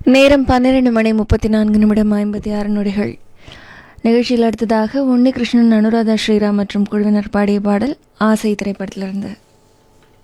நேரம் 12:34:56. நிகழ்ச்சியில் அடுத்ததாக உன்னிகிருஷ்ணன், அனுராதா ஸ்ரீராம் மற்றும் குழுவினர் பாடிய பாடல் ஆசை திரைப்படத்திலிருந்து.